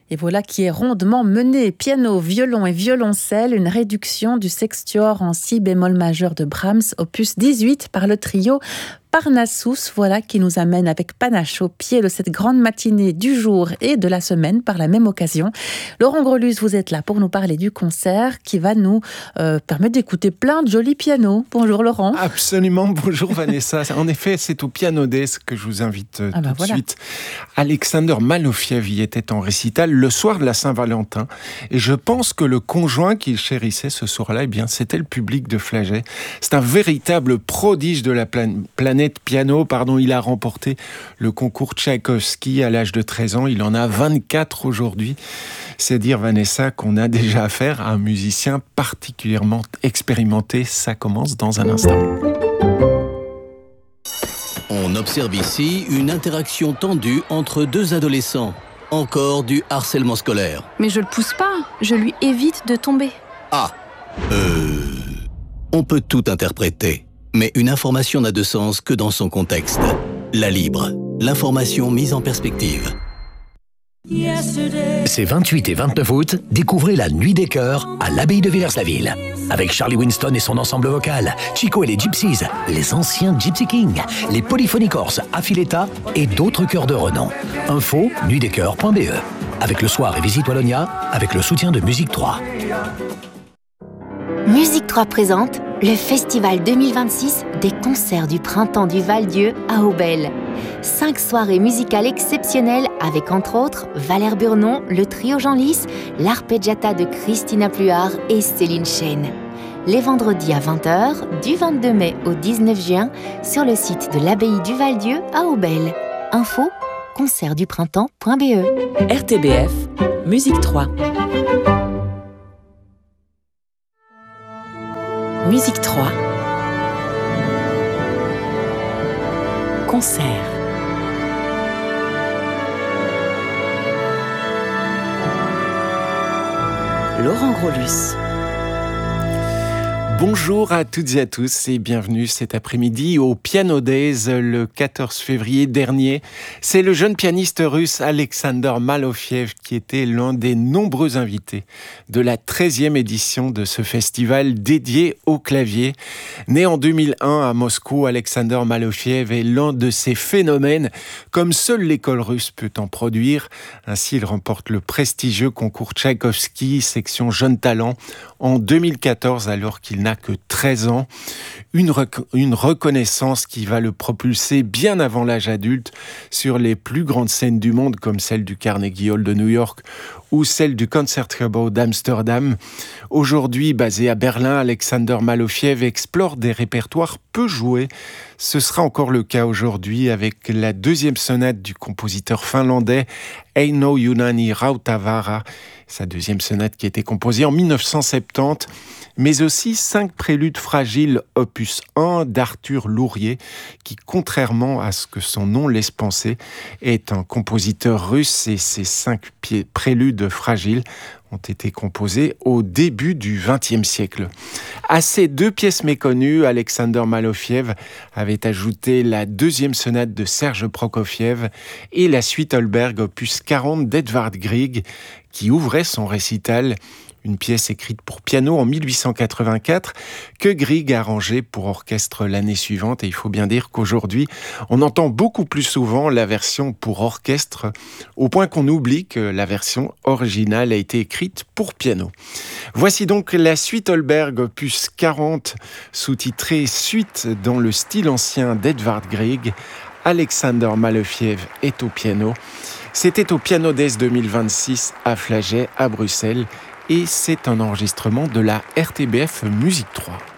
Et voilà qui est rondement mené. Piano, violon et violoncelle, une réduction du sextuor en si bémol majeur de Brahms, opus 18 par le trio Parnassus, voilà qui nous amène avec panache au pied de cette grande matinée du jour et de la semaine par la même occasion. Laurent Grelus, vous êtes là pour nous parler du concert qui va nous permettre d'écouter plein de jolis pianos. Bonjour Laurent. Absolument, bonjour Vanessa. En effet, c'est au Piano Days que je vous invite de suite. Alexander Malofiev y était en récital le soir de la Saint-Valentin et je pense que le conjoint qu'il chérissait ce soir-là, c'était le public de Flagey. C'est un véritable prodige de la planète piano, il a remporté le concours Tchaïkovski à l'âge de 13 ans, il en a 24 aujourd'hui. C'est dire, Vanessa, qu'on a déjà affaire à un musicien particulièrement expérimenté. Ça commence dans un instant. On observe ici une interaction tendue entre deux adolescents. Encore du harcèlement scolaire. Mais je le pousse pas, je lui évite de tomber. On peut tout interpréter. Mais une information n'a de sens que dans son contexte. La Libre, l'information mise en perspective. Ces 28 et 29 août, découvrez la Nuit des Chœurs à l'abbaye de Villers-la-Ville. Avec Charlie Winston et son ensemble vocal, Chico et les Gypsies, les anciens Gypsy Kings, les Polyphonies Corses, Affiletta et d'autres chœurs de renom. Info, nuitdeschœurs.be. Avec le soir et Visite Wallonia, avec le soutien de Musique 3. Musique 3 présente le Festival 2026 des concerts du printemps du Val-Dieu à Aubel. 5 soirées musicales exceptionnelles avec entre autres Valère Burnon, le trio Jean Lys, l'arpeggiata de Christina Pluart et Céline Chêne. Les vendredis à 20h, du 22 mai au 19 juin, sur le site de l'abbaye du Val-Dieu à Aubel. Info, concertduprintemps.be. RTBF, Musique 3. Musique 3. Concert. Laurent Grelus. Bonjour à toutes et à tous et bienvenue cet après-midi au Piano Days le 14 février dernier. C'est le jeune pianiste russe Alexander Malofiev qui était l'un des nombreux invités de la 13e édition de ce festival dédié au clavier. Né en 2001 à Moscou, Alexander Malofiev est l'un de ces phénomènes comme seule l'école russe peut en produire. Ainsi, il remporte le prestigieux concours Tchaïkovski, section Jeunes Talents, en 2014 alors qu'il n'a que 13 ans. Une reconnaissance qui va le propulser bien avant l'âge adulte sur les plus grandes scènes du monde comme celle du Carnegie Hall de New York ou celle du Concertgebouw d'Amsterdam. Aujourd'hui, basé à Berlin, Alexander Malofiev explore des répertoires peu joués. Ce sera encore le cas aujourd'hui avec la 2e sonate du compositeur finlandais Eino Junani Rautavaara, sa 2e sonate qui a été composée en 1970, mais aussi 5 préludes fragiles opus 1 d'Arthur Lourier, qui, contrairement à ce que son nom laisse penser, est un compositeur russe et ces 5 préludes fragiles ont été composés au début du XXe siècle. À ces 2 pièces méconnues, Alexander Malofiev avait ajouté la 2e sonate de Serge Prokofiev et la suite Holberg opus 40 d'Edvard Grieg, qui ouvrait son récital, une pièce écrite pour piano en 1884 que Grieg a arrangée pour orchestre l'année suivante. Et il faut bien dire qu'aujourd'hui, on entend beaucoup plus souvent la version pour orchestre, au point qu'on oublie que la version originale a été écrite pour piano. Voici donc la suite Holberg opus 40, sous-titrée Suite dans le style ancien d'Edvard Grieg. Alexander Malofiev est au piano. C'était au Piano Days 2026 à Flagey, à Bruxelles. Et c'est un enregistrement de la RTBF Musique 3.